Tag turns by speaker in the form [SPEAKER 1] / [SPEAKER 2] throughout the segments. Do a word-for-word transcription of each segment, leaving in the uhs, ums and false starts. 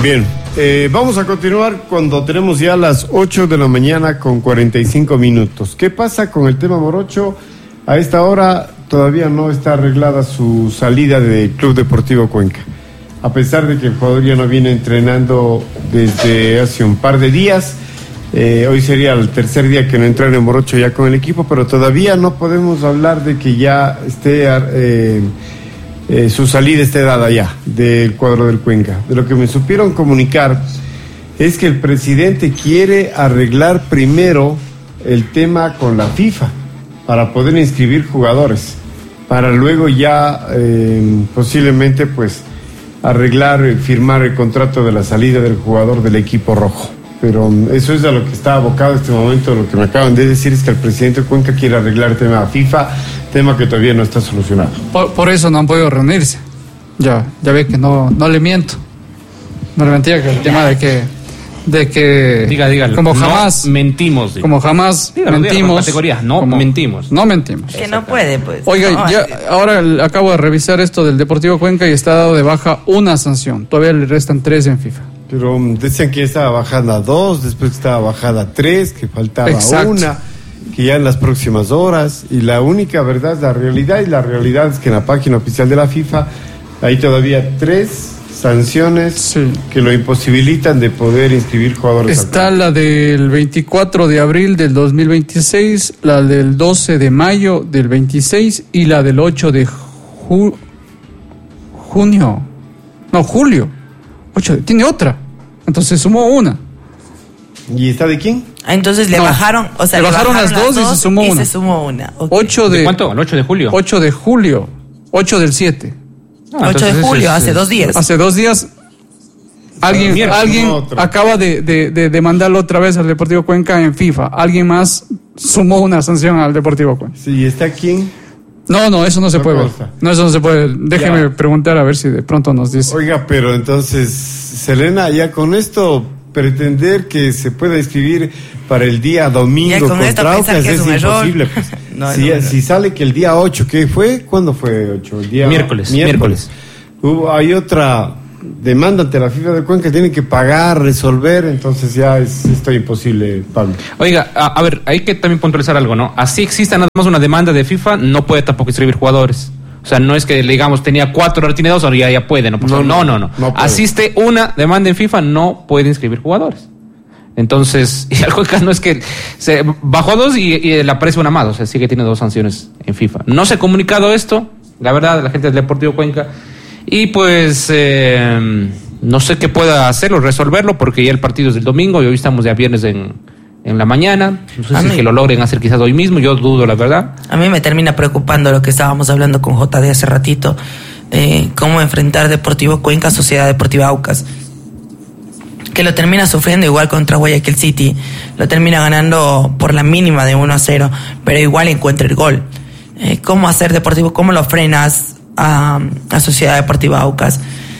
[SPEAKER 1] Bien, eh, vamos a continuar cuando tenemos ya las ocho de la mañana con cuarenta y cinco minutos. ¿Qué pasa con el tema Morocho? A esta hora todavía no está arreglada su salida del Club Deportivo Cuenca. A pesar de que el jugador ya no viene entrenando desde hace un par de días, eh, hoy sería el tercer día que no entrena Morocho ya con el equipo, pero todavía no podemos hablar de que ya esté... Eh, Eh, su salida esté dada ya del cuadro del Cuenca. De lo que me supieron comunicar es que el presidente quiere arreglar primero el tema con la FIFA para poder inscribir jugadores, para luego ya eh, posiblemente pues arreglar, eh, firmar el contrato de la salida del jugador del equipo rojo. Pero eso es a lo que está abocado en este momento. Lo que me acaban de decir es que el presidente de Cuenca quiere arreglar el tema FIFA, tema que todavía no está solucionado.
[SPEAKER 2] Por, por eso no han podido reunirse. Ya, ya ve que no, no le miento. No le mentía que el tema de que, de que
[SPEAKER 3] diga, dígalo.
[SPEAKER 2] Como jamás
[SPEAKER 3] no mentimos. Diga.
[SPEAKER 2] Como jamás
[SPEAKER 3] dígalo,
[SPEAKER 2] mentimos.
[SPEAKER 3] Dígalo, categoría, no
[SPEAKER 2] como,
[SPEAKER 3] mentimos.
[SPEAKER 2] No mentimos.
[SPEAKER 4] Que no puede, pues.
[SPEAKER 2] Oiga,
[SPEAKER 4] no,
[SPEAKER 2] ya ahora acabo de revisar esto del Deportivo Cuenca y está dado de baja una sanción. Todavía le restan tres en FIFA.
[SPEAKER 1] Pero um, decían que estaba bajada a dos, después estaba bajada a tres, que faltaba
[SPEAKER 2] Exacto.
[SPEAKER 1] una, que ya en las próximas horas. Y la única verdad es la realidad, y la realidad es que en la página oficial de la FIFA hay todavía tres sanciones sí. que lo imposibilitan de poder inscribir jugadores.
[SPEAKER 2] Está la del veinticuatro de abril del dos mil veintiséis, la del doce de mayo del veintiséis y la del ocho de ju- junio. No, julio. ocho, tiene otra. Entonces sumó una.
[SPEAKER 1] ¿Y está de quién?
[SPEAKER 4] Entonces le
[SPEAKER 2] no,
[SPEAKER 4] bajaron, o sea,
[SPEAKER 2] le,
[SPEAKER 4] le
[SPEAKER 2] bajaron,
[SPEAKER 4] bajaron
[SPEAKER 2] las dos, dos y se sumó
[SPEAKER 4] y
[SPEAKER 2] una.
[SPEAKER 4] se sumó una. Okay.
[SPEAKER 2] ocho de,
[SPEAKER 3] ¿De cuánto? ¿El ocho de julio?
[SPEAKER 2] ocho de julio. ocho del siete.
[SPEAKER 4] Ah, ocho de julio, es, hace es, dos días.
[SPEAKER 2] Hace dos días. Alguien,
[SPEAKER 1] Mierda,
[SPEAKER 2] alguien acaba de, de, de, de mandarlo otra vez al Deportivo Cuenca en FIFA. Alguien más sumó una sanción al Deportivo Cuenca.
[SPEAKER 1] Sí, ¿está quién?
[SPEAKER 2] No, no, eso no se
[SPEAKER 1] no
[SPEAKER 2] puede.
[SPEAKER 1] Consta.
[SPEAKER 2] No, eso no se puede. Déjeme ya. preguntar a ver si de pronto nos dice.
[SPEAKER 1] Oiga, pero entonces, Selena, ya con esto pretender que se pueda inscribir para el día domingo con Traucas es, es imposible. Pues. no, si, no, no. si sale que el día ocho, ¿qué fue? ¿Cuándo fue ocho? El día
[SPEAKER 3] miércoles. Miércoles.
[SPEAKER 1] miércoles. Hubo, hay otra demanda ante la FIFA de Cuenca, tienen que pagar, resolver, entonces ya es esto imposible, Pablo.
[SPEAKER 3] Oiga, a, a ver, hay que también puntualizar algo, ¿no? Así existe nada más una demanda de FIFA, no puede tampoco inscribir jugadores. O sea, no es que, digamos, tenía cuatro, ahora tiene dos, ahora ya, ya puede, ¿no? No, no, no. no. no Asiste una demanda en FIFA, no puede inscribir jugadores. Entonces, y algo acá no es que se bajó dos y, y le aparece una más, o sea, sí que tiene dos sanciones en FIFA. No se ha comunicado esto, la verdad, la gente del Deportivo Cuenca, y pues eh, no sé qué pueda hacerlo, resolverlo, porque ya el partido es del domingo y hoy estamos ya viernes en... en la mañana, no sé a si mí, es que lo logren hacer quizás hoy mismo, yo dudo la verdad.
[SPEAKER 4] A mí me termina preocupando lo que estábamos hablando con J D hace ratito, eh, cómo enfrentar Deportivo Cuenca, Sociedad Deportiva Aucas, que lo termina sufriendo igual contra Guayaquil City, lo termina ganando por la mínima de uno a cero, pero igual encuentra el gol. Eh, ¿Cómo hacer Deportivo? ¿Cómo lo frenas a, a Sociedad Deportiva Aucas?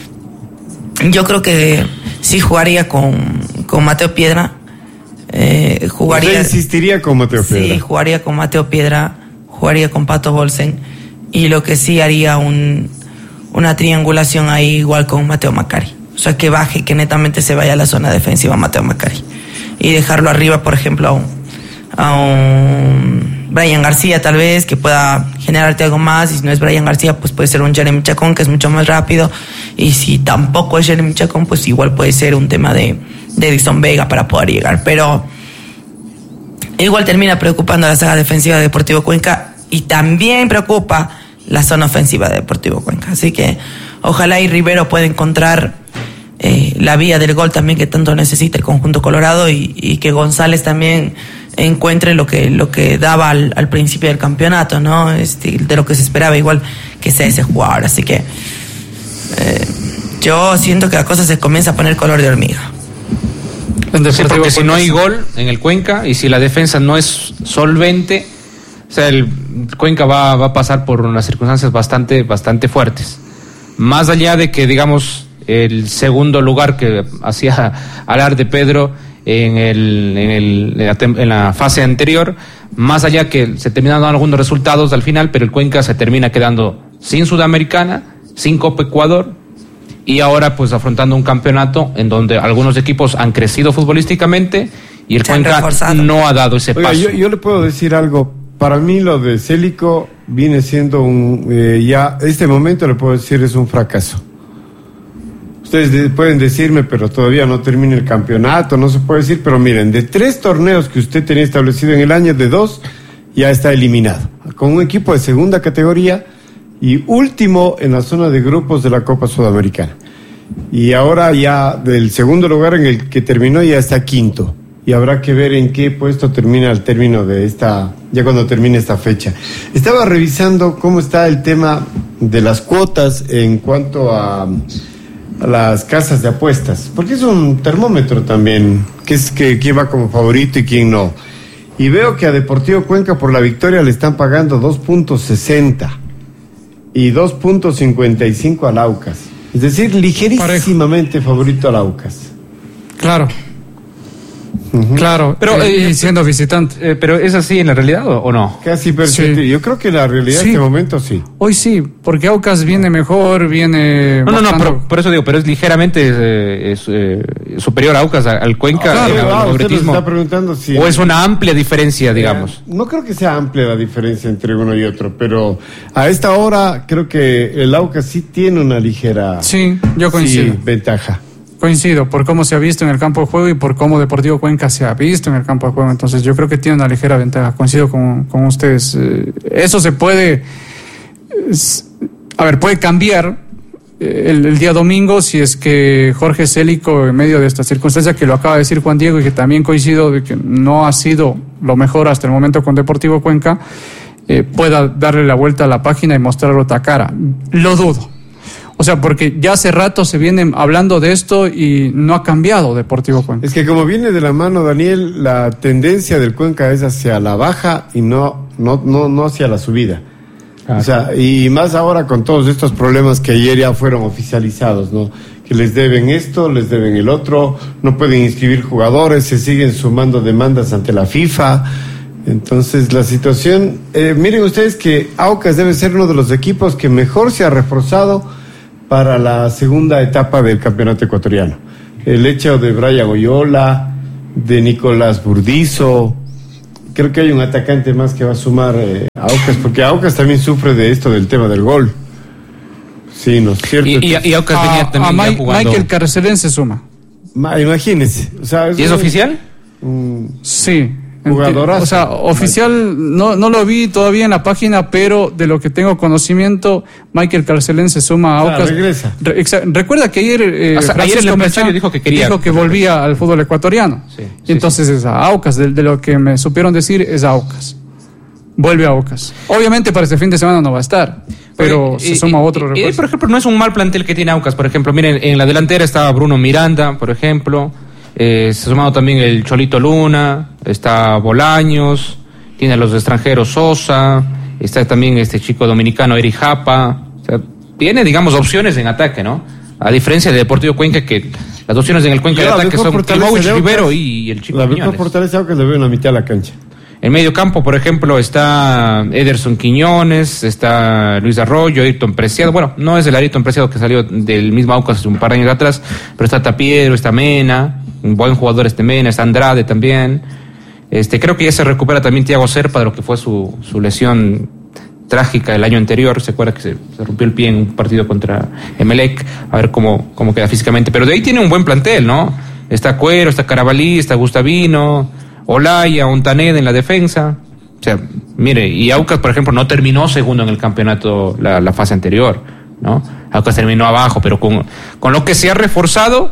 [SPEAKER 4] Yo creo que sí jugaría con, con Mateo Piedra. Eh, jugaría,
[SPEAKER 1] ¿Usted insistiría con Mateo Piedra?
[SPEAKER 4] Sí, jugaría con Mateo Piedra, jugaría con Pato Bolsen, y lo que sí haría un, una triangulación ahí igual con Mateo Macari. O sea, que baje, que netamente se vaya a la zona defensiva Mateo Macari. Y dejarlo arriba, por ejemplo, a un, a un Brian García tal vez, que pueda generarte algo más. Y si no es Brian García, pues puede ser un Jeremy Chacón, que es mucho más rápido. Y si tampoco es Jeremy Chacón, pues igual puede ser un tema de... de Edison Vega para poder llegar, pero igual termina preocupando a la saga defensiva de Deportivo Cuenca y también preocupa la zona ofensiva de Deportivo Cuenca, así que ojalá y Rivero pueda encontrar eh, la vía del gol también que tanto necesita el conjunto colorado, y, y que González también encuentre lo que lo que daba al, al principio del campeonato, ¿no? Este, de lo que se esperaba, igual que sea ese jugador, así que eh, yo siento que la cosa se comienza a poner color de hormiga.
[SPEAKER 3] Sí, porque si no hay gol en el Cuenca y si la defensa no es solvente, o sea, el Cuenca va, va a pasar por unas circunstancias bastante, bastante fuertes. Más allá de que, digamos, el segundo lugar que hacía hablar de Pedro en, el, en, el, en, la, en la fase anterior, más allá que se terminan dando algunos resultados al final, pero el Cuenca se termina quedando sin Sudamericana, sin Copa Ecuador y ahora pues afrontando un campeonato en donde algunos equipos han crecido futbolísticamente y el Cuenca no ha dado ese
[SPEAKER 1] Oiga,
[SPEAKER 3] paso.
[SPEAKER 1] Yo, yo le puedo decir algo. Para mí lo de Célico viene siendo un, eh, ya, este momento le puedo decir es un fracaso. Ustedes de, pueden decirme, pero todavía no termina el campeonato, no se puede decir, pero miren, de tres torneos que usted tenía establecido en el año, de dos, ya está eliminado. Con un equipo de segunda categoría y último en la zona de grupos de la Copa Sudamericana. Y ahora ya del segundo lugar en el que terminó ya está quinto. Y habrá que ver en qué puesto termina el término de esta, ya cuando termine esta fecha. Estaba revisando cómo está el tema de las cuotas en cuanto a, a las casas de apuestas, porque es un termómetro también, que es que quién va como favorito y quién no. Y veo que a Deportivo Cuenca por la victoria le están pagando dos punto sesenta y dos punto cincuenta y cinco al Aucas. Es decir, ligerísimamente favorito al Aucas.
[SPEAKER 2] Claro. Uh-huh. Claro, pero eh, siendo visitante.
[SPEAKER 3] Eh, pero ¿es así en la realidad o, o no?
[SPEAKER 1] Casi perfecto. Sí. Yo creo que la realidad sí. En este momento sí.
[SPEAKER 2] Hoy sí, porque Aucas viene mejor, viene...
[SPEAKER 3] No, no, no, por, por eso digo, pero es ligeramente eh, es, eh, superior a Aucas al Cuenca.
[SPEAKER 1] Claro,
[SPEAKER 3] en
[SPEAKER 1] claro, usted nos está preguntando si...
[SPEAKER 3] ¿O es una amplia diferencia, digamos?
[SPEAKER 1] Eh, no creo que sea amplia la diferencia entre uno y otro, pero a esta hora creo que el Aucas sí tiene una ligera...
[SPEAKER 2] Sí, yo coincido.
[SPEAKER 1] Sí, ventaja.
[SPEAKER 2] Coincido, por cómo se ha visto en el campo de juego y por cómo Deportivo Cuenca se ha visto en el campo de juego. Entonces yo creo que tiene una ligera ventaja. Coincido con, con ustedes. Eso se puede... A ver, puede cambiar el, el día domingo si es que Jorge Célico, en medio de esta circunstancia que lo acaba de decir Juan Diego y que también coincido de que no ha sido lo mejor hasta el momento con Deportivo Cuenca, eh, pueda darle la vuelta a la página y mostrar otra cara. Lo dudo. O sea, porque ya hace rato se vienen hablando de esto y no ha cambiado Deportivo Cuenca.
[SPEAKER 1] Es que como viene de la mano, Daniel, la tendencia del Cuenca es hacia la baja y no, no, no, no hacia la subida. Ah, o sea, y más ahora con todos estos problemas que ayer ya fueron oficializados, ¿no? Que les deben esto, les deben el otro, no pueden inscribir jugadores, se siguen sumando demandas ante la FIFA. Entonces la situación, eh, miren ustedes que Aucas debe ser uno de los equipos que mejor se ha reforzado para la segunda etapa del campeonato ecuatoriano. El hecho de Brian Oyola, de Nicolás Burdizo, creo que hay un atacante más que va a sumar eh, a Aucas, porque Aucas también sufre de esto del tema del gol. Sí, ¿no es cierto?
[SPEAKER 3] Y, y, y Aucas venía
[SPEAKER 2] a,
[SPEAKER 3] también
[SPEAKER 2] a
[SPEAKER 3] ya
[SPEAKER 2] Mike,
[SPEAKER 3] jugando.
[SPEAKER 2] Michael Carcelén se suma.
[SPEAKER 1] Ma, imagínense. O sea, es
[SPEAKER 3] ¿Y es
[SPEAKER 1] un,
[SPEAKER 3] oficial?
[SPEAKER 1] Un
[SPEAKER 2] sí.
[SPEAKER 1] Jugadorazo.
[SPEAKER 2] O sea, oficial no, no lo vi todavía en la página, pero de lo que tengo conocimiento, Michael Carcelén se suma a Aucas.
[SPEAKER 1] O sea, regresa.
[SPEAKER 2] Re, exa, recuerda que ayer, eh,
[SPEAKER 3] o sea, ayer el empresario dijo que quería.
[SPEAKER 2] Dijo que volvía al fútbol ecuatoriano. Sí, sí, entonces sí. Es a Aucas, de, de lo que me supieron decir es a Aucas. Vuelve a Aucas. Obviamente para este fin de semana no va a estar, pero Oye, se y, suma otro
[SPEAKER 3] refuerzo. Y, por ejemplo, no es un mal plantel que tiene Aucas. Por ejemplo, miren, en la delantera estaba Bruno Miranda, por ejemplo. Eh, se ha sumado también el Cholito Luna, está Bolaños, tiene a los extranjeros Sosa, está también este chico dominicano Eri Japa. O sea, tiene, digamos, opciones en ataque, ¿no? A diferencia de Deportivo Cuenca, que las opciones en el Cuenca de ataque son Timowich Rivero y el chico
[SPEAKER 1] La mejor fortaleza que le veo en la mitad de la cancha.
[SPEAKER 3] En medio campo, por ejemplo, está Ederson Quiñones, está Luis Arroyo, Ayrton Preciado. Bueno, no es el Ayrton Preciado que salió del mismo Aucas hace un par de años atrás, pero está Tapiero, está Mena, un buen jugador este Mena, está Andrade también. Este, creo que ya se recupera también Thiago Serpa de lo que fue su, su lesión trágica el año anterior. Se acuerda que se, se rompió el pie en un partido contra Emelec, a ver cómo, cómo queda físicamente. Pero de ahí tiene un buen plantel, ¿no? Está Cuero, está Carabalí, está Gustavino, Olaya, Ontaneda en la defensa. O sea, mire, y Aucas, por ejemplo, no terminó segundo en el campeonato la, la fase anterior, ¿no? Aucas terminó abajo, pero con, con lo que se ha reforzado,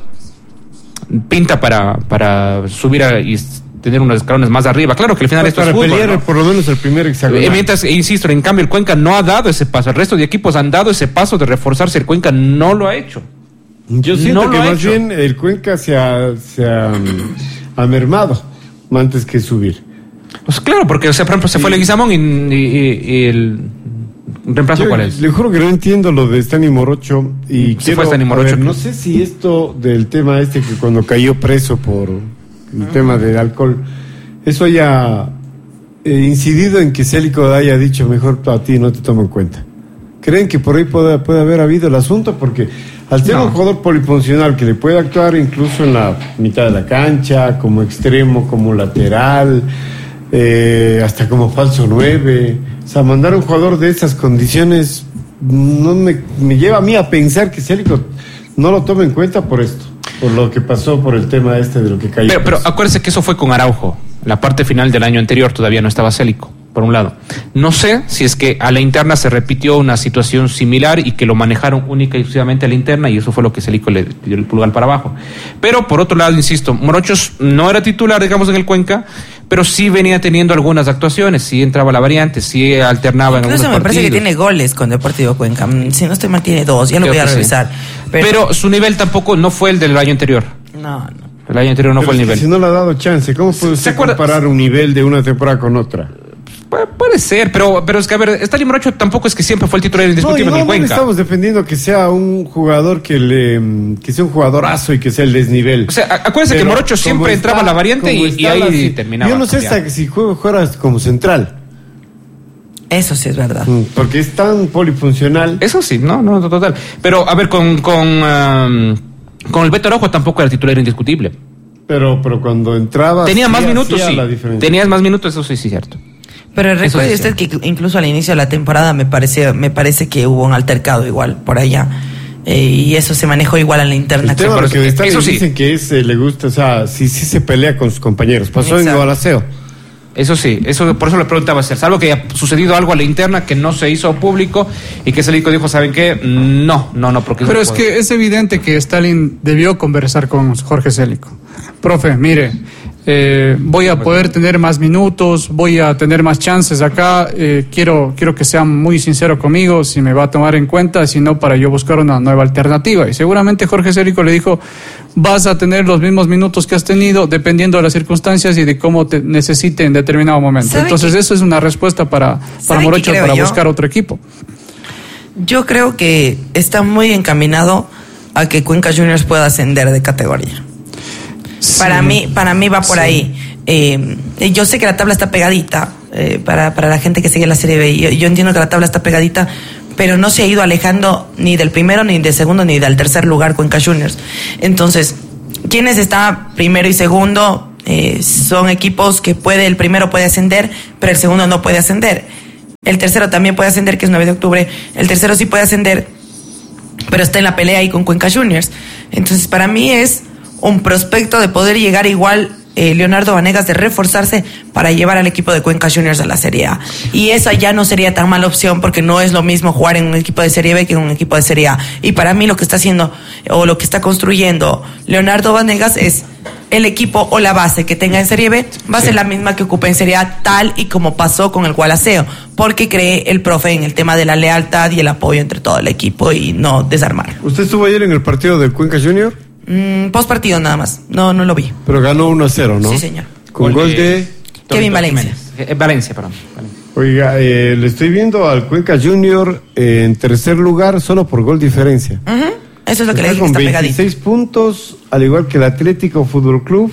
[SPEAKER 3] pinta para, para subir a, y tener unos escalones más arriba. Claro que al final
[SPEAKER 1] pues
[SPEAKER 3] esto
[SPEAKER 1] para
[SPEAKER 3] es fútbol,
[SPEAKER 1] pelear,
[SPEAKER 3] ¿no?
[SPEAKER 1] Por lo menos el primer hexagonal.
[SPEAKER 3] Eh, mientras, insisto, en cambio el Cuenca no ha dado ese paso. El resto de equipos han dado ese paso de reforzarse. El Cuenca no lo ha hecho.
[SPEAKER 1] Yo siento
[SPEAKER 3] no
[SPEAKER 1] que más
[SPEAKER 3] hecho.
[SPEAKER 1] bien el Cuenca se ha, se ha, ha mermado antes que subir.
[SPEAKER 3] Pues claro, porque o sea, por ejemplo, se fue Leguizamón y, y, y el reemplazo. Yo, ¿cuál es?
[SPEAKER 1] Le juro que no entiendo lo de Stani Morocho y
[SPEAKER 3] se
[SPEAKER 1] quiero,
[SPEAKER 3] fue Stani Morocho.
[SPEAKER 1] Ver, no sé si esto del tema este que cuando cayó preso por el ah. tema del alcohol, eso haya eh, incidido en que Célico haya dicho mejor a ti no te tomo en cuenta. ¿Creen que por ahí puede, puede haber habido el asunto? Porque al ser no. un jugador polifuncional que le puede actuar incluso en la mitad de la cancha, como extremo, como lateral, eh, hasta como falso nueve, o sea, mandar a un jugador de esas condiciones no me, me lleva a mí a pensar que Célico no lo toma en cuenta por esto, por lo que pasó, por el tema este de lo que cayó.
[SPEAKER 3] Pero, pero acuérdese que eso fue con Araujo, la parte final del año anterior todavía no estaba Célico, por un lado. No sé si es que a la interna se repitió una situación similar y que lo manejaron única y exclusivamente a la interna y eso fue lo que Célico le dio el pulgar para abajo. Pero por otro lado, insisto, Morochos no era titular, digamos, en el Cuenca, pero sí venía teniendo algunas actuaciones, sí entraba la variante, sí alternaba en algunos partidos. Incluso me
[SPEAKER 4] parece que tiene goles con Deportivo Cuenca. Si no estoy mal, tiene dos, ya lo Creo voy a revisar.
[SPEAKER 3] Sí. Pero... pero su nivel tampoco no fue el del año anterior.
[SPEAKER 4] No, no.
[SPEAKER 3] El año anterior no
[SPEAKER 1] pero
[SPEAKER 3] fue el
[SPEAKER 1] es
[SPEAKER 3] nivel.
[SPEAKER 1] Si no le ha dado chance, ¿cómo puede usted comparar un nivel de una temporada con otra?
[SPEAKER 3] Pu- puede ser, pero, pero es que, a ver, Stanley Morocho tampoco es que siempre fue el titular indiscutible
[SPEAKER 1] no,
[SPEAKER 3] en el
[SPEAKER 1] no,
[SPEAKER 3] Cuenca.
[SPEAKER 1] No estamos defendiendo que sea un jugador que le que sea un jugadorazo y que sea el desnivel.
[SPEAKER 3] O sea, acuérdense pero que Morocho siempre está, entraba a la variante y, y ahí la, terminaba.
[SPEAKER 1] Yo no sé hasta que si juega, juega como central.
[SPEAKER 4] Eso sí es verdad.
[SPEAKER 1] Porque es tan polifuncional.
[SPEAKER 3] Eso sí, no, no, total. Pero, a ver, con, con, um, con el Beto Araujo tampoco era titular indiscutible.
[SPEAKER 1] Pero, pero cuando entraba...
[SPEAKER 3] Tenía más minutos, sí. Tenías más minutos, eso sí, sí, cierto.
[SPEAKER 4] Pero recuerde sí, usted sí. que incluso al inicio de la temporada me parece, me parece que hubo un altercado igual por allá. Eh, y eso se manejó igual en la interna.
[SPEAKER 1] El tema que está eso sí. Dicen que es, eh, le gusta, o sea, sí, sí se pelea con sus compañeros. Pasó Exacto. en Gualaceo.
[SPEAKER 3] Eso sí, eso por eso le preguntaba, salvo que haya sucedido algo a la interna que no se hizo público y que Célico dijo, ¿saben qué? No, no, no, porque...
[SPEAKER 2] Pero es que es evidente que Stalin debió conversar con Jorge Célico. Profe, mire, eh, voy a poder tener más minutos, voy a tener más chances acá, eh, quiero, quiero que sea muy sincero conmigo, si me va a tomar en cuenta, si no, para yo buscar una nueva alternativa. Y seguramente Jorge Célico le dijo, vas a tener los mismos minutos que has tenido, dependiendo de las circunstancias y de cómo te necesite en determinado momento. Entonces que, eso es una respuesta para, para Morocho, para yo? buscar otro equipo.
[SPEAKER 4] Yo creo que está muy encaminado a que Cuenca Juniors pueda ascender de categoría. Sí. Para mí, para mí va por sí. ahí. Eh, yo sé que la tabla está pegadita eh, para, para la gente que sigue la Serie B. Yo, yo entiendo que la tabla está pegadita, pero no se ha ido alejando ni del primero, ni del segundo, ni del tercer lugar Cuenca Juniors. Entonces, ¿quiénes están primero y segundo? Eh, son equipos que puede, el primero puede ascender, pero el segundo no puede ascender. El tercero también puede ascender, que es nueve de octubre. El tercero sí puede ascender, pero está en la pelea ahí con Cuenca Juniors. Entonces, para mí es un prospecto de poder llegar igual eh, Leonardo Vanegas, de reforzarse para llevar al equipo de Cuenca Juniors a la Serie A. Y esa ya no sería tan mala opción, porque no es lo mismo jugar en un equipo de Serie B que en un equipo de Serie A. Y para mí lo que está haciendo, o lo que está construyendo Leonardo Vanegas, es el equipo o la base que tenga en Serie B va a ser sí. la misma que ocupe en Serie A, tal y como pasó con el Gualaceo, porque cree el profe en el tema de la lealtad y el apoyo entre todo el equipo y no desarmar.
[SPEAKER 1] ¿Usted estuvo ayer en el partido del Cuenca Junior?
[SPEAKER 4] Mm, post partido nada más, no no lo vi.
[SPEAKER 1] Pero ganó uno a cero, ¿no?
[SPEAKER 4] Sí, señor.
[SPEAKER 1] Con gol de, de...
[SPEAKER 4] Kevin Valencia.
[SPEAKER 3] Eh, Valencia, perdón. Valencia.
[SPEAKER 1] Oiga, eh, le estoy viendo al Cuenca Junior eh, en tercer lugar solo por gol diferencia.
[SPEAKER 4] Uh-huh. Eso es lo que le dije, que está pegadito.
[SPEAKER 1] Con veintiséis puntos, al igual que el Atlético Fútbol Club,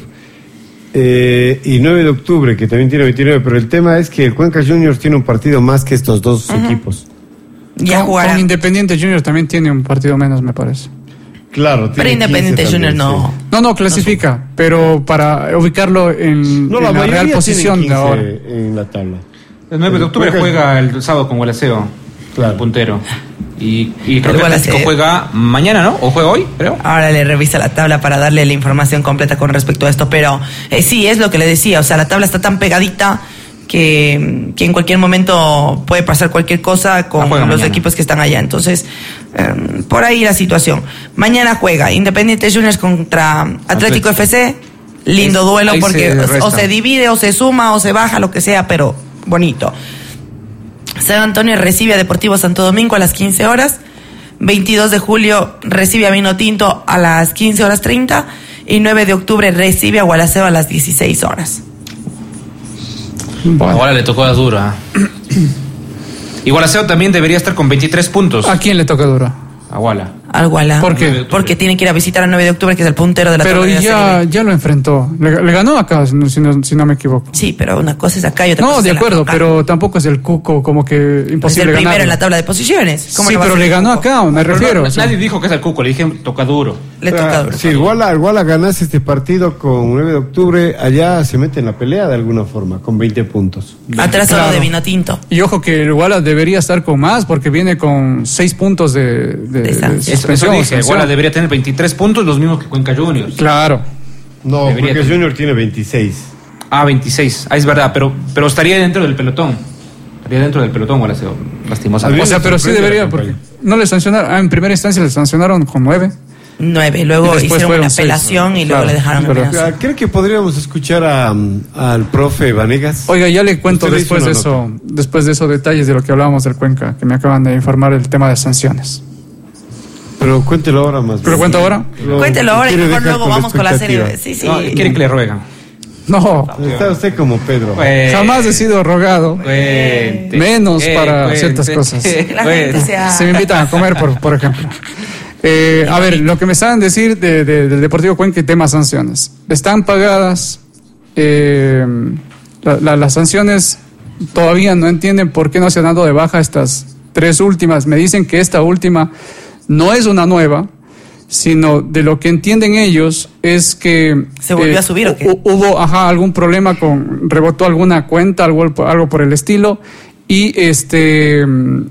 [SPEAKER 1] eh, y nueve de octubre, que también tiene veintinueve, pero el tema es que el Cuenca Juniors tiene un partido más que estos dos uh-huh. equipos.
[SPEAKER 2] Ya con, con Independiente Juniors también tiene un partido menos, me parece.
[SPEAKER 1] Claro,
[SPEAKER 4] pero Independiente Juniors no.
[SPEAKER 2] Sí. No, no, clasifica, no pero para ubicarlo en,
[SPEAKER 1] no,
[SPEAKER 2] en
[SPEAKER 1] la,
[SPEAKER 2] la real posición de ahora.
[SPEAKER 1] En la tabla.
[SPEAKER 3] El nueve de octubre juega el sábado con Gualaceo, claro. El puntero. Y, y creo que el Atlético juega mañana, ¿no? ¿O juega hoy, creo?
[SPEAKER 4] Ahora le revisa la tabla para darle la información completa con respecto a esto, pero eh, sí, es lo que le decía, o sea, la tabla está tan pegadita que, que en cualquier momento puede pasar cualquier cosa con los mañana. equipos que están allá. Entonces, eh, por ahí la situación. Mañana juega Independiente Juniors contra Atlético, Atlético. F C. Lindo es, duelo porque se o se divide o se suma o se baja, lo que sea, pero bonito. San Antonio recibe a Deportivo Santo Domingo a las quince horas. veintidós de julio recibe a Vino Tinto a las quince horas treinta. Y nueve de octubre recibe a Gualaceo a las dieciséis horas.
[SPEAKER 3] Bueno. Ahora le tocó a dura. Y Gualaceo también debería estar con veintitrés puntos.
[SPEAKER 2] ¿A quién le toca dura?
[SPEAKER 3] A Guala.
[SPEAKER 4] al Guala.
[SPEAKER 2] ¿Por qué?
[SPEAKER 4] Porque tiene que ir a visitar al nueve de octubre, que es el puntero de la
[SPEAKER 2] Pero
[SPEAKER 4] tabla
[SPEAKER 2] ya, ya lo enfrentó. Le, le ganó acá, si no, si, no, si no me equivoco.
[SPEAKER 4] Sí, pero una cosa es acá y otra
[SPEAKER 2] no,
[SPEAKER 4] cosa
[SPEAKER 2] de
[SPEAKER 4] es
[SPEAKER 2] acuerdo,
[SPEAKER 4] acá.
[SPEAKER 2] pero tampoco es el cuco como que imposible
[SPEAKER 4] es el primero
[SPEAKER 2] ganarlo.
[SPEAKER 4] en la tabla de posiciones. ¿Cómo
[SPEAKER 2] Sí,
[SPEAKER 4] va a
[SPEAKER 2] pero
[SPEAKER 4] ser
[SPEAKER 2] le
[SPEAKER 4] el
[SPEAKER 2] ganó
[SPEAKER 4] cuco?
[SPEAKER 2] acá, me
[SPEAKER 3] Pero
[SPEAKER 2] refiero.
[SPEAKER 3] no,
[SPEAKER 2] o sea.
[SPEAKER 3] nadie dijo que es el cuco, le dije toca duro.
[SPEAKER 4] Le toca
[SPEAKER 1] Ah,
[SPEAKER 4] duro.
[SPEAKER 1] si el Guala, el Guala ganase este partido con nueve de octubre, allá se mete en la pelea de alguna forma, con veinte puntos.
[SPEAKER 4] Atrás solo
[SPEAKER 2] Claro.
[SPEAKER 4] de Vinotinto.
[SPEAKER 2] Y ojo que el Guala debería estar con más porque viene con seis puntos de, de,
[SPEAKER 4] De sanción.
[SPEAKER 2] de
[SPEAKER 3] Eso, eso
[SPEAKER 2] suspensión.
[SPEAKER 3] dije,
[SPEAKER 2] sanción.
[SPEAKER 3] Guala debería tener veintitrés puntos, los mismos que Cuenca Juniors.
[SPEAKER 2] Claro.
[SPEAKER 1] No,
[SPEAKER 3] Debería
[SPEAKER 1] porque
[SPEAKER 3] tener.
[SPEAKER 1] Junior tiene veintiséis.
[SPEAKER 3] Ah, veintiséis. Ah, es verdad, pero, pero estaría dentro del pelotón. Estaría dentro del pelotón, Guala, lastimosamente.
[SPEAKER 2] O sea, pero sí
[SPEAKER 1] sorprende
[SPEAKER 2] debería,
[SPEAKER 1] la
[SPEAKER 2] porque
[SPEAKER 1] campaña.
[SPEAKER 2] no le sancionaron. Ah, en primera instancia le sancionaron con nueve.
[SPEAKER 4] Nueve.
[SPEAKER 2] Y
[SPEAKER 4] Luego
[SPEAKER 2] después
[SPEAKER 4] hicieron
[SPEAKER 2] fueron
[SPEAKER 4] una
[SPEAKER 2] seis,
[SPEAKER 4] apelación
[SPEAKER 2] ¿no?
[SPEAKER 4] y
[SPEAKER 2] Claro,
[SPEAKER 4] luego le dejaron
[SPEAKER 2] es
[SPEAKER 4] en
[SPEAKER 2] verdad.
[SPEAKER 4] menos.
[SPEAKER 1] Ah, ¿Cree que podríamos escuchar a, al profe Vanegas?
[SPEAKER 2] Oiga, ya le cuento
[SPEAKER 1] Usted le hizo
[SPEAKER 2] después de
[SPEAKER 1] una
[SPEAKER 2] eso,
[SPEAKER 1] nota.
[SPEAKER 2] después de esos detalles de lo que hablábamos del Cuenca, que me acaban de informar el tema de sanciones.
[SPEAKER 1] Pero cuéntelo ahora más.
[SPEAKER 2] ¿Pero
[SPEAKER 1] bien.
[SPEAKER 2] cuento ahora?
[SPEAKER 1] Lo-
[SPEAKER 4] Cuéntelo ahora y
[SPEAKER 1] quiere
[SPEAKER 4] mejor
[SPEAKER 1] dejar
[SPEAKER 4] luego
[SPEAKER 1] con
[SPEAKER 4] vamos con la serie.
[SPEAKER 1] expectativa.
[SPEAKER 4] Sí, sí.
[SPEAKER 3] No, quieren que le ruegan.
[SPEAKER 2] No,
[SPEAKER 1] Está usted como Pedro.
[SPEAKER 3] Pues,
[SPEAKER 2] jamás he sido rogado.
[SPEAKER 3] cuente,
[SPEAKER 2] Menos
[SPEAKER 3] eh,
[SPEAKER 2] para
[SPEAKER 3] cuente,
[SPEAKER 2] ciertas cosas.
[SPEAKER 4] Que la
[SPEAKER 3] cuente.
[SPEAKER 4] gente sea...
[SPEAKER 2] Se me invitan a comer, por, por ejemplo. Eh, a ver, lo que me saben decir de, de- del Deportivo Cuenca y tema sanciones. Están pagadas, eh, la- la- las sanciones todavía no entienden por qué no se han dado de baja estas tres últimas. Me dicen que esta última no es una nueva, sino de lo que entienden ellos es que...
[SPEAKER 4] ¿Se volvió a subir o qué?
[SPEAKER 2] hu- Hubo, ajá, algún problema con... rebotó alguna cuenta, algo, algo por el estilo, y este...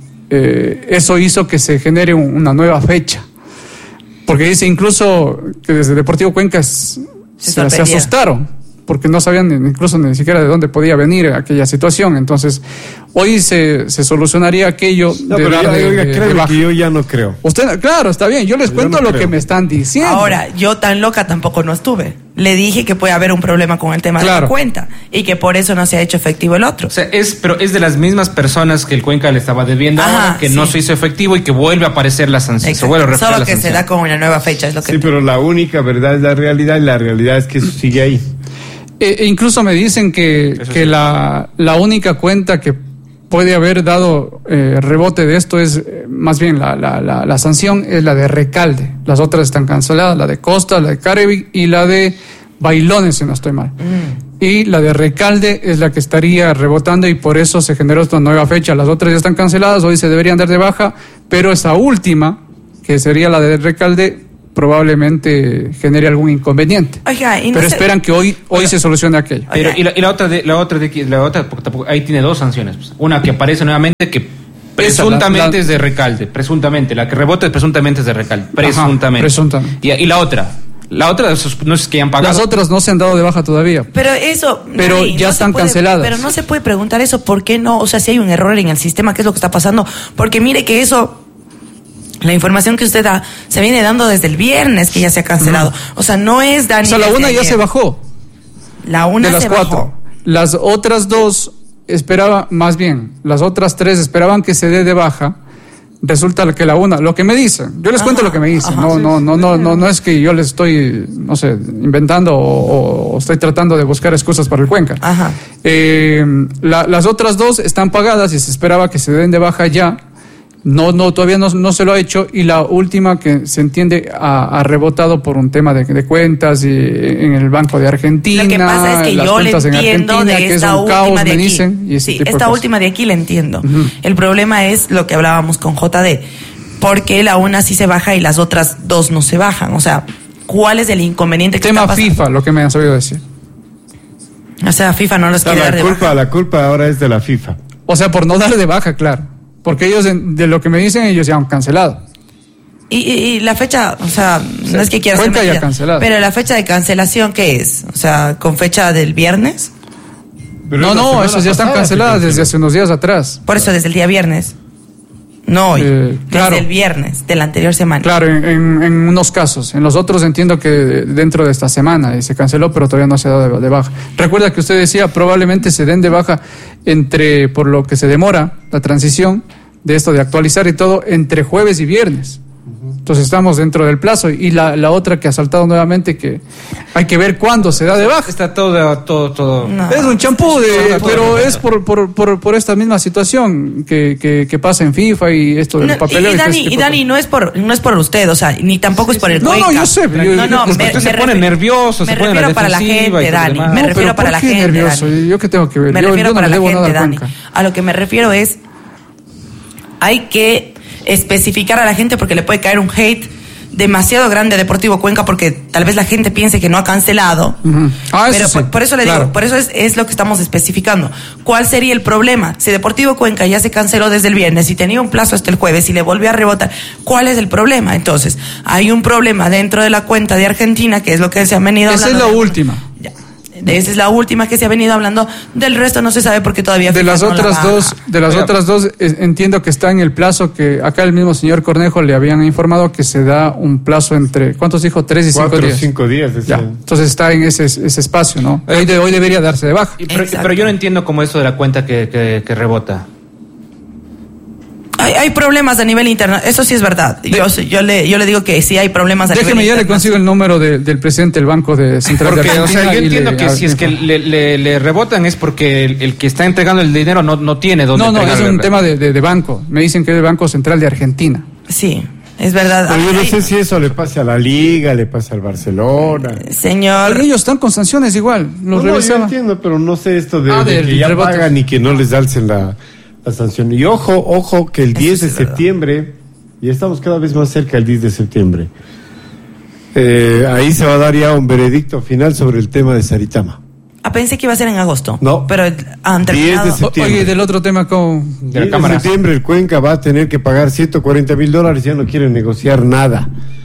[SPEAKER 2] eh, eso hizo que se genere un- una nueva fecha. Porque dice incluso que desde Deportivo Cuenca s- se, se
[SPEAKER 4] sorprendía.
[SPEAKER 2] asustaron, porque no sabían ni- incluso ni siquiera de dónde podía venir aquella situación. Entonces, hoy se, se solucionaría aquello
[SPEAKER 1] No,
[SPEAKER 2] de
[SPEAKER 1] pero
[SPEAKER 2] dar
[SPEAKER 1] ya,
[SPEAKER 2] de-
[SPEAKER 1] oiga,
[SPEAKER 2] de- de
[SPEAKER 1] créeme
[SPEAKER 2] baja.
[SPEAKER 1] que yo ya no creo.
[SPEAKER 2] Usted, claro, está bien, yo les
[SPEAKER 1] Yo
[SPEAKER 2] cuento
[SPEAKER 1] no
[SPEAKER 2] lo
[SPEAKER 1] creo.
[SPEAKER 2] que me están diciendo.
[SPEAKER 4] Ahora, yo tan loca tampoco no estuve. Le dije que puede haber un problema con el tema de
[SPEAKER 2] Claro.
[SPEAKER 4] la cuenta y que por eso no se ha hecho efectivo el otro.
[SPEAKER 3] O sea, es, pero es de las mismas personas que el Cuenca le estaba debiendo
[SPEAKER 4] Ajá,
[SPEAKER 3] ahora, que
[SPEAKER 4] sí.
[SPEAKER 3] no se hizo efectivo y que vuelve a aparecer la sanción. Se
[SPEAKER 4] Exacto.
[SPEAKER 3] vuelve a referir
[SPEAKER 4] Solo
[SPEAKER 3] la
[SPEAKER 4] que se
[SPEAKER 3] sanción.
[SPEAKER 4] da con una nueva fecha, es lo que...
[SPEAKER 1] Sí, pero la única verdad es la realidad y la realidad es que eso sigue ahí.
[SPEAKER 2] E- e incluso me dicen que,
[SPEAKER 3] Eso
[SPEAKER 2] que
[SPEAKER 3] sí.
[SPEAKER 2] la, la única cuenta que puede haber dado eh, rebote de esto es, eh, más bien, la, la, la, la sanción es la de Recalde. Las otras están canceladas, la de Costa, la de Carevic y la de Bailones, si no estoy mal.
[SPEAKER 4] Mm.
[SPEAKER 2] Y la de Recalde es la que estaría rebotando y por eso se generó esta nueva fecha. Las otras ya están canceladas, hoy se deberían dar de baja, pero esa última, que sería la de Recalde, probablemente genere algún inconveniente.
[SPEAKER 4] Oiga, y no
[SPEAKER 2] Pero
[SPEAKER 4] sé-
[SPEAKER 2] esperan que hoy, hoy se solucione aquello.
[SPEAKER 3] Pero,
[SPEAKER 4] Oiga.
[SPEAKER 3] y la, y la otra, de, la otra, de, la otra porque tampoco- ahí tiene dos sanciones. Pues. Una que aparece nuevamente que presuntamente
[SPEAKER 2] la- la-
[SPEAKER 3] es de Recalde, presuntamente. La que rebota es presuntamente es de Recalde, presuntamente.
[SPEAKER 2] presuntamente.
[SPEAKER 3] Y, y la otra, la otra esos no es que hayan pagado.
[SPEAKER 2] Las otras no se han dado de baja todavía.
[SPEAKER 4] Pero eso...
[SPEAKER 2] Pero
[SPEAKER 4] Nani,
[SPEAKER 2] ya
[SPEAKER 4] no se
[SPEAKER 2] están
[SPEAKER 4] puede-
[SPEAKER 2] canceladas.
[SPEAKER 4] Pero no se puede preguntar eso, ¿por qué no? O sea, si hay un error en el sistema, ¿qué es lo que está pasando? Porque mire que eso... La información que usted da se viene dando desde el viernes que ya se ha cancelado. O sea, no es Dani.
[SPEAKER 2] O sea, la
[SPEAKER 4] desde
[SPEAKER 2] una ya
[SPEAKER 4] ayer.
[SPEAKER 2] se bajó
[SPEAKER 4] La una
[SPEAKER 2] de las
[SPEAKER 4] se
[SPEAKER 2] cuatro.
[SPEAKER 4] bajó.
[SPEAKER 2] Las otras dos esperaba, más bien, las otras tres esperaban que se dé de baja. Resulta que la una, lo que me dicen, yo les
[SPEAKER 4] Ajá,
[SPEAKER 2] cuento lo que me dicen,
[SPEAKER 4] ajá,
[SPEAKER 2] no,
[SPEAKER 4] sí,
[SPEAKER 2] no,
[SPEAKER 4] sí,
[SPEAKER 2] no, no,
[SPEAKER 4] sí.
[SPEAKER 2] no, no es que yo les estoy, no sé, inventando o, o estoy tratando de buscar excusas para el Cuenca.
[SPEAKER 4] Ajá.
[SPEAKER 2] Eh, la- las otras dos están pagadas y se esperaba que se den de baja ya. No, no, todavía no, no se lo ha hecho. Y la última que se entiende ha, ha rebotado por un tema de, de cuentas y, en el Banco de Argentina.
[SPEAKER 4] Lo que pasa es que
[SPEAKER 2] las
[SPEAKER 4] yo le
[SPEAKER 2] cuentas en
[SPEAKER 4] entiendo
[SPEAKER 2] Argentina,
[SPEAKER 4] de
[SPEAKER 2] que es
[SPEAKER 4] esta
[SPEAKER 2] un
[SPEAKER 4] última
[SPEAKER 2] caos,
[SPEAKER 4] de
[SPEAKER 2] me
[SPEAKER 4] aquí.
[SPEAKER 2] dicen. Y ese
[SPEAKER 4] Sí,
[SPEAKER 2] tipo de
[SPEAKER 4] esta
[SPEAKER 2] cosas.
[SPEAKER 4] última de aquí la entiendo. El problema es lo que hablábamos con J D. ¿Por la una sí se baja y las otras dos no se bajan? O sea, ¿cuál es el inconveniente que
[SPEAKER 2] Tema
[SPEAKER 4] está pasando?
[SPEAKER 2] FIFA, lo que me han sabido decir.
[SPEAKER 4] O sea, FIFA no los
[SPEAKER 1] O sea,
[SPEAKER 4] quiere dar
[SPEAKER 1] la
[SPEAKER 4] de
[SPEAKER 1] culpa,
[SPEAKER 4] baja.
[SPEAKER 1] la culpa ahora es de la FIFA.
[SPEAKER 2] O sea, por no dar de baja, claro. Porque ellos, en- de lo que me dicen, ellos ya han cancelado.
[SPEAKER 4] Y, y- y la fecha, o sea, no es que quiera ser
[SPEAKER 2] Cuenca ya
[SPEAKER 4] metida,
[SPEAKER 2] cancelada.
[SPEAKER 4] pero la fecha de cancelación, ¿qué es? O sea, ¿con fecha del viernes?
[SPEAKER 1] Pero
[SPEAKER 2] no,
[SPEAKER 1] es la
[SPEAKER 2] no,
[SPEAKER 1] semana
[SPEAKER 2] esas ya están
[SPEAKER 1] pasada se
[SPEAKER 2] canceladas desde
[SPEAKER 1] canceló.
[SPEAKER 2] hace unos días atrás.
[SPEAKER 4] Por eso, desde el día viernes. No hoy.
[SPEAKER 2] Eh, claro.
[SPEAKER 4] Desde el viernes de la anterior semana.
[SPEAKER 2] Claro, en, en- en unos casos. En los otros entiendo que dentro de esta semana y se canceló, pero todavía no se ha dado de, de baja. Recuerda que usted decía, probablemente se den de baja entre, por lo que se demora la transición de esto de actualizar y todo, entre jueves y viernes. Entonces estamos dentro del plazo. Y la, la otra que ha saltado nuevamente, que hay que ver cuándo se da de baja.
[SPEAKER 3] Está todo, todo, todo.
[SPEAKER 2] No. Es un champú, de, pero es por, por, por, por esta misma situación que, que, que pasa en FIFA y esto del
[SPEAKER 4] no,
[SPEAKER 2] papeleo.
[SPEAKER 4] Y, y Dani, y Dani no es por no es por usted, o sea, ni tampoco sí, es por el
[SPEAKER 2] no,
[SPEAKER 4] Cuenca.
[SPEAKER 2] No, yo sé. Yo,
[SPEAKER 4] no, no,
[SPEAKER 3] me,
[SPEAKER 4] me,
[SPEAKER 3] usted se
[SPEAKER 4] me
[SPEAKER 3] pone
[SPEAKER 4] refiero,
[SPEAKER 3] nervioso,
[SPEAKER 4] me
[SPEAKER 3] se pone
[SPEAKER 4] refiero para la gente, Dani. Me
[SPEAKER 2] no,
[SPEAKER 4] refiero para la gente,
[SPEAKER 2] nervioso?
[SPEAKER 4] Dani.
[SPEAKER 2] ¿Yo qué tengo que ver?
[SPEAKER 4] Me
[SPEAKER 2] yo,
[SPEAKER 4] refiero
[SPEAKER 2] yo no
[SPEAKER 4] para
[SPEAKER 2] le
[SPEAKER 4] la
[SPEAKER 2] debo
[SPEAKER 4] gente,
[SPEAKER 2] nada
[SPEAKER 4] Dani.
[SPEAKER 2] Cuenca.
[SPEAKER 4] A lo que me refiero es, hay que especificar a la gente porque le puede caer un hate demasiado grande a Deportivo Cuenca porque tal vez la gente piense que no ha cancelado.
[SPEAKER 2] Uh-huh. Ah, eso
[SPEAKER 4] pero
[SPEAKER 2] sí,
[SPEAKER 4] por, por eso le
[SPEAKER 2] claro.
[SPEAKER 4] digo, por eso es, es lo que estamos especificando. ¿Cuál sería el problema? Si Deportivo Cuenca ya se canceló desde el viernes y tenía un plazo hasta el jueves y le volvió a rebotar, ¿cuál es el problema? Entonces, hay un problema dentro de la cuenta de Argentina, que es lo que se ha venido
[SPEAKER 2] Esa
[SPEAKER 4] hablando.
[SPEAKER 2] Esa es la
[SPEAKER 4] de,
[SPEAKER 2] última.
[SPEAKER 4] Ya. Esa es la última que se ha venido hablando. Del resto no se sabe porque todavía
[SPEAKER 2] de las
[SPEAKER 4] no
[SPEAKER 2] otras dos de las Oiga. otras dos eh, entiendo que está en el plazo que acá el mismo señor Cornejo le habían informado que se da un plazo entre ¿cuántos dijo? tres y cinco días.
[SPEAKER 1] cinco días.
[SPEAKER 2] Ya. Entonces está en ese, ese espacio, ¿no? Hoy, de, hoy debería darse de baja.
[SPEAKER 3] Y, pero, pero yo no entiendo cómo eso de la cuenta que, que, que rebota.
[SPEAKER 4] Hay, hay problemas a nivel internacional, eso sí es verdad. Yo, yo, le, yo le digo que sí hay problemas a
[SPEAKER 2] Déjeme,
[SPEAKER 4] nivel
[SPEAKER 2] ya le consigo el número de, del presidente del Banco de Central
[SPEAKER 3] porque,
[SPEAKER 2] de Argentina.
[SPEAKER 3] O sea, yo entiendo
[SPEAKER 2] le,
[SPEAKER 3] que si es que le, le, le rebotan es porque el, el que está entregando el dinero no, no tiene dónde
[SPEAKER 2] No, no, es un
[SPEAKER 3] el...
[SPEAKER 2] tema de, de, de banco. Me dicen que es el Banco Central de Argentina.
[SPEAKER 4] Sí, es verdad.
[SPEAKER 1] Pero yo no sé si eso le pasa a la Liga, le pasa al Barcelona.
[SPEAKER 4] Señor.
[SPEAKER 2] Pero ellos están con sanciones igual. Los
[SPEAKER 1] no, no, yo entiendo, pero no sé esto de, ah, de, de que ya rebote. Pagan y que no les alcen la... la sanción. Y ojo, ojo, que el diez de septiembre, y estamos cada vez más cerca del diez de septiembre, eh, ahí se va a dar ya un veredicto final sobre el tema de Saritama.
[SPEAKER 4] Ah, pensé que iba a ser en agosto.
[SPEAKER 1] No.
[SPEAKER 4] Pero han terminado.
[SPEAKER 1] diez de septiembre.
[SPEAKER 2] Oye, del otro tema con...
[SPEAKER 1] De la Cámara. En septiembre el Cuenca va a tener que pagar ciento cuarenta mil dólares, ya no quieren negociar nada.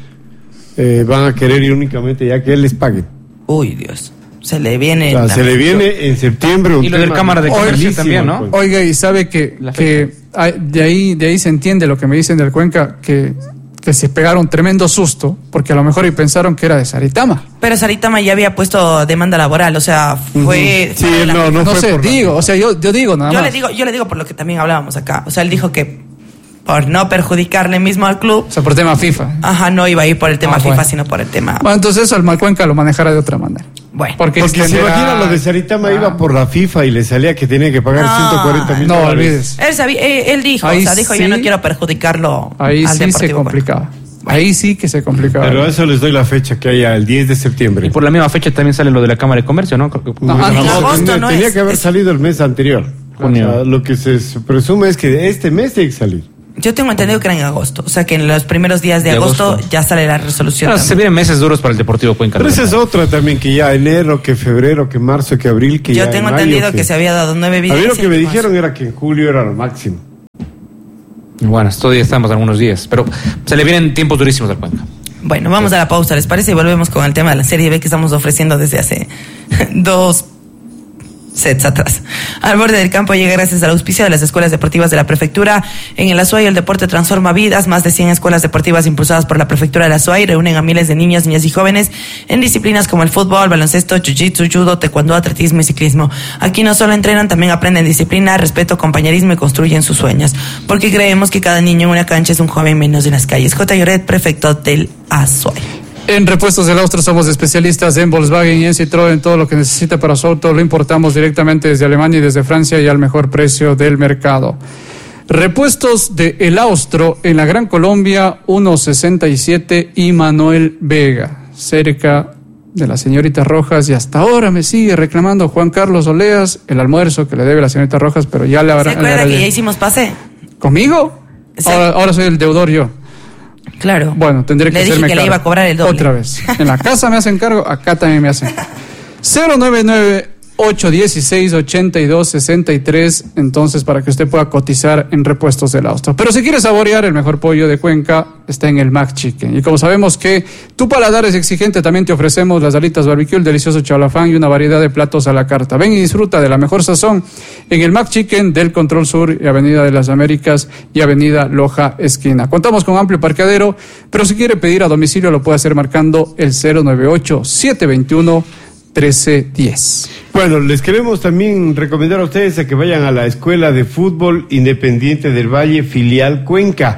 [SPEAKER 1] Eh, van a querer ir únicamente ya que él les pague.
[SPEAKER 4] Uy, Dios. Se le viene.
[SPEAKER 1] O sea, se le viene en septiembre un
[SPEAKER 3] y lo del Cámara de Comercio también, ¿no?
[SPEAKER 2] Oiga, y sabe que, que hay, de ahí de ahí se entiende lo que me dicen del Cuenca, que, que se pegaron tremendo susto, porque a lo mejor y pensaron que era de Saritama.
[SPEAKER 4] Pero Saritama ya había puesto demanda laboral, o sea, fue...
[SPEAKER 1] Uh-huh. Sí,
[SPEAKER 4] fue
[SPEAKER 1] no, no,
[SPEAKER 2] no
[SPEAKER 1] fue
[SPEAKER 2] sé,
[SPEAKER 1] por
[SPEAKER 2] digo, la... o sea, yo, yo digo nada
[SPEAKER 4] yo
[SPEAKER 2] más.
[SPEAKER 4] Le digo, yo le digo por lo que también hablábamos acá, o sea, él dijo que por no perjudicarle mismo al club...
[SPEAKER 2] O sea, por tema FIFA.
[SPEAKER 4] Ajá, no iba a ir por el tema
[SPEAKER 2] ah,
[SPEAKER 4] FIFA,
[SPEAKER 2] bueno.
[SPEAKER 4] sino por el tema...
[SPEAKER 2] Bueno, entonces eso el Malcuenca lo manejará de otra manera.
[SPEAKER 4] Bueno.
[SPEAKER 2] Porque,
[SPEAKER 1] Porque se imagina lo de Saritama ah. iba por la FIFA y le salía que tenía que pagar no, ciento cuarenta mil
[SPEAKER 2] no,
[SPEAKER 1] dólares.
[SPEAKER 2] olvides.
[SPEAKER 4] Él, sabía, él, él dijo,
[SPEAKER 2] ahí
[SPEAKER 4] o sea, dijo
[SPEAKER 2] sí,
[SPEAKER 4] yo no quiero perjudicarlo
[SPEAKER 2] ahí
[SPEAKER 4] al
[SPEAKER 2] sí se complicaba. Bueno. Ahí sí que se complicaba.
[SPEAKER 1] Pero a eso les doy la fecha que haya el diez de septiembre.
[SPEAKER 3] Y por la misma fecha también sale lo de la Cámara de Comercio, ¿no?
[SPEAKER 1] No, no, no, agosto tenía, no tenía es, que haber es... salido el mes anterior. O sea, lo que se presume es que este mes tiene que salir.
[SPEAKER 4] Yo tengo entendido que era en agosto, o sea que en los primeros días de, de agosto, agosto ya sale la resolución.
[SPEAKER 3] No, se vienen meses duros para el Deportivo Cuenca.
[SPEAKER 1] Pero esa es otra también, que ya enero, que febrero, que marzo, que abril, que
[SPEAKER 4] Yo
[SPEAKER 1] ya
[SPEAKER 4] tengo
[SPEAKER 1] en
[SPEAKER 4] entendido
[SPEAKER 1] mayo,
[SPEAKER 4] que,
[SPEAKER 1] que
[SPEAKER 4] se había dado nueve
[SPEAKER 1] videos. A mí lo que me dijeron marzo. Era que en julio era lo máximo.
[SPEAKER 3] Bueno, todavía estamos algunos días, pero se le vienen tiempos durísimos al Cuenca.
[SPEAKER 4] Bueno, vamos sí. a la pausa, ¿les parece? Y volvemos con el tema de la Serie B que estamos ofreciendo desde hace dos sets atrás. Al borde del campo llega gracias al auspicio de las escuelas deportivas de la Prefectura. En el Azuay el deporte transforma vidas. Más de cien escuelas deportivas impulsadas por la Prefectura del Azuay reúnen a miles de niñas, niñas y jóvenes en disciplinas como el fútbol, baloncesto, jiu-jitsu, judo, taekwondo, atletismo y ciclismo. Aquí no solo entrenan, también aprenden disciplina, respeto, compañerismo y construyen sus sueños. Porque creemos que cada niño en una cancha es un joven menos en las calles. J. Lloret, prefecto del Azuay.
[SPEAKER 2] En Repuestos del Austro somos especialistas en Volkswagen y en Citroën. Todo lo que necesita para su auto lo importamos directamente desde Alemania y desde Francia y al mejor precio del mercado. Repuestos de El Austro en la Gran Colombia ciento sesenta y siete y Manuel Vega, cerca de la señorita Rojas, y hasta ahora me sigue reclamando Juan Carlos Oleas el almuerzo que le debe la señorita Rojas, pero ya le habrá...
[SPEAKER 4] ¿Se acuerda que ya hicimos pase?
[SPEAKER 2] ¿Conmigo?
[SPEAKER 4] Sí.
[SPEAKER 2] Ahora, ahora soy el deudor yo.
[SPEAKER 4] Claro.
[SPEAKER 2] Bueno, tendré que
[SPEAKER 4] le
[SPEAKER 2] hacerme
[SPEAKER 4] dije que
[SPEAKER 2] cargo.
[SPEAKER 4] le iba a cobrar el doble.
[SPEAKER 2] Otra vez. En la casa me hacen cargo, acá también me hacen. cero nueve nueve, ocho uno seis, ocho dos seis tres, entonces para que usted pueda cotizar en Repuestos del Austro. Pero si quieres saborear el mejor pollo de Cuenca, está en el Mac Chicken. Y como sabemos que tu paladar es exigente, también te ofrecemos las alitas barbecue, el delicioso chalafán y una variedad de platos a la carta. Ven y disfruta de la mejor sazón en el Mac Chicken del Control Sur y Avenida de las Américas y Avenida Loja Esquina. Contamos con amplio parqueadero, pero si quiere pedir a domicilio lo puede hacer marcando el cero nueve ocho, siete dos uno, uno tres uno cero.
[SPEAKER 1] Bueno, les queremos también recomendar a ustedes a que vayan a la Escuela de Fútbol Independiente del Valle, filial Cuenca.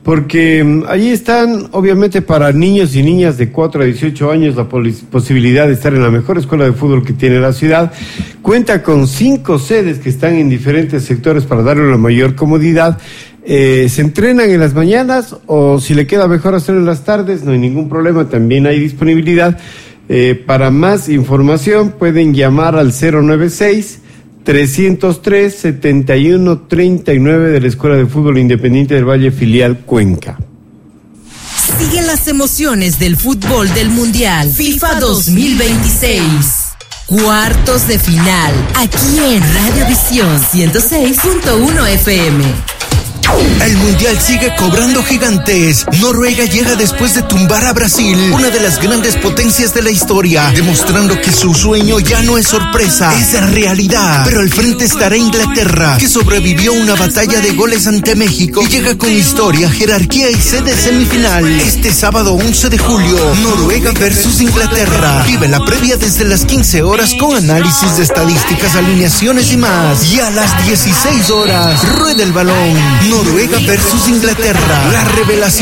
[SPEAKER 1] porque allí están, obviamente, para niños y niñas de cuatro a dieciocho años la posibilidad de estar en la mejor escuela de fútbol que tiene la ciudad. Cuenta con cinco sedes que están en diferentes sectores para darle la mayor comodidad. Eh, se entrenan en las mañanas o si le queda mejor hacerlo en las tardes, no hay ningún problema, también hay disponibilidad. Eh, para más información pueden llamar al cero nueve seis, tres cero tres, siete uno tres nueve de la Escuela de Fútbol Independiente del Valle, filial Cuenca.
[SPEAKER 5] Sigue las emociones del fútbol del Mundial FIFA dos mil veintiséis. Cuartos de final, aquí en Radiovisión ciento seis punto uno F M.
[SPEAKER 6] El Mundial sigue cobrando gigantes. Noruega llega después de tumbar a Brasil, una de las grandes potencias de la historia, demostrando que su sueño ya no es sorpresa, es realidad. Pero al frente estará Inglaterra, que sobrevivió una batalla de goles ante México y llega con historia, jerarquía y sede semifinal. Este sábado once de julio, Noruega versus Inglaterra. Vive la previa desde las quince horas con análisis de estadísticas, alineaciones y más. Y a las dieciséis horas, rueda el balón. Noruega versus Inglaterra, la revelación